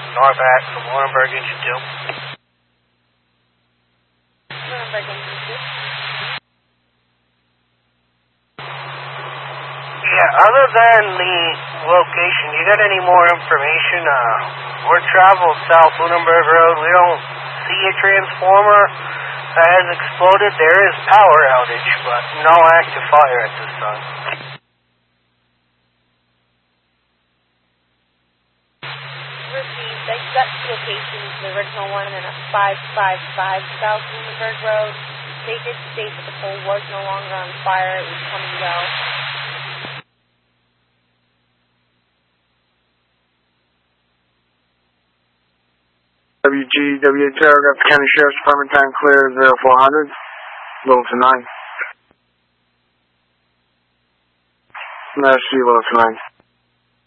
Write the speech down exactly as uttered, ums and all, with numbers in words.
Norback from Laurinburg, Engine two. Laurinburg, Engine two. Yeah, other than the location, you got any more information? Uh, we're traveled South Lunenburg Road. We don't see a transformer that has exploded. There is power outage, but no active fire at this time. Received. I got two locations, the original one and then a five five five South Lunenburg Road. They did state that the pole was no longer on fire. It was come and go. W G W H Telegraph County Sheriff's Department, time clear zero four hundred, Littleton nine. Mass C, Littleton nine.